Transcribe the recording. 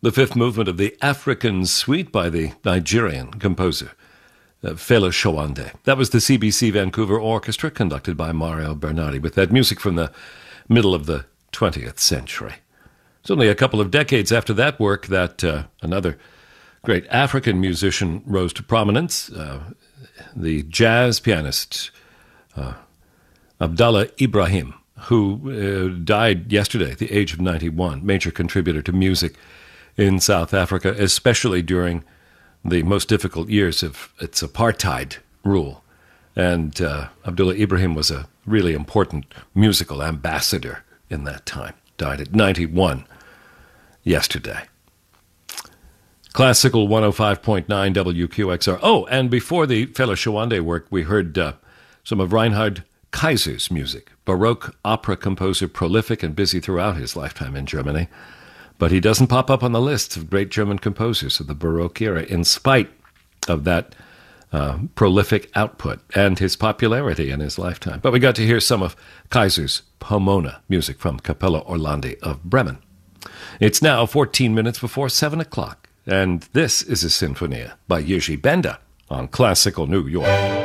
the fifth movement of the African Suite by the Nigerian composer Fela Showande. That was the CBC Vancouver Orchestra, conducted by Mario Bernardi, with that music from the middle of the 20th century. It's only a couple of decades after that work that another great African musician rose to prominence, the jazz pianist Abdallah Ibrahim, who died yesterday at the age of 91, major contributor to music in South Africa, especially during the most difficult years of its apartheid rule. And Abdullah Ibrahim was a really important musical ambassador in that time. Died at 91 yesterday. Classical 105.9 WQXR. Oh, and before the Fela Showande work, we heard some of Reinhard Kaiser's music. Baroque opera composer, prolific and busy throughout his lifetime in Germany. But he doesn't pop up on the lists of great German composers of the Baroque era, in spite of that prolific output and his popularity in his lifetime. But we got to hear some of Kaiser's Pomona music from Capella Orlandi of Bremen. It's now 14 minutes before 7 o'clock, and this is a Sinfonia by Jiří Benda on Classical New York.